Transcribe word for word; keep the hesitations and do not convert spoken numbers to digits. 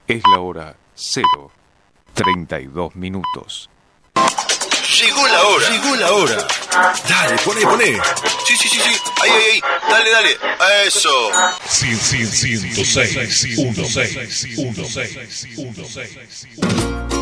Es la hora cero treinta y dos minutos. Llegó la hora. Llegó la hora. Dale, poné, poné. Sí, sí, sí, sí. Ahí, ahí, ahí. Dale, dale. Eso. ciento seis, ciento seis, ciento seis, ciento seis, ciento seis.